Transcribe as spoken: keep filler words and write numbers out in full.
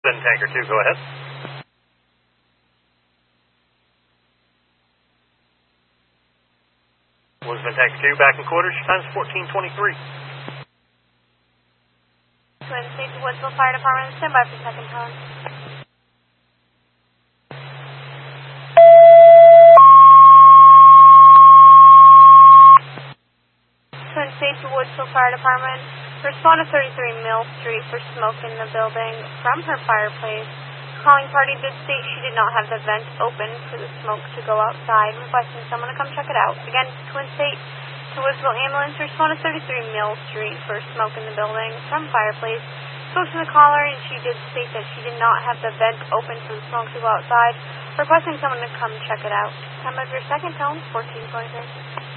Then Tanker two, go ahead. Lisbon Tanker two, back in quarters, your time's fourteen twenty-three. Twin Cities Woodsville Fire Department, stand by for second tone. Twin Cities Woodsville Fire Department, respond to thirty-three Mill Street for smoke in the building from her fireplace. Calling party did state she did not have the vent open for the smoke to go outside, requesting someone to come check it out. Again, Twin State to Woodsville Ambulance, respond to thirty-three Mill Street for smoke in the building from fireplace. Spoke to the caller and she did state that she did not have the vent open for the smoke to go outside, requesting someone to come check it out. Time of your second tone, fourteen twenty-three.